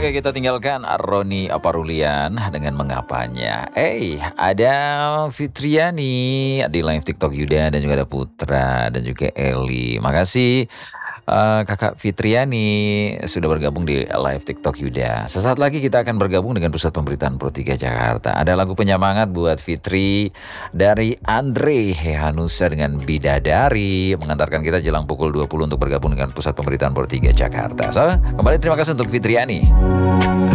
Oke, kita tinggalkan Roni Aparulian dengan mengapanya. Ada Fitriani di live TikTok Yuda dan juga ada Putra dan juga Eli. Makasih Kakak Fitriani sudah bergabung di live TikTok Yuda. Sesaat lagi kita akan bergabung dengan Pusat Pemberitaan Pro 3 Jakarta. Ada lagu penyemangat buat Fitri dari Andre Hanusa dengan Bidadari, mengantarkan kita jelang pukul 20 untuk bergabung dengan Pusat Pemberitaan Pro 3 Jakarta. So, kembali terima kasih untuk Fitriani.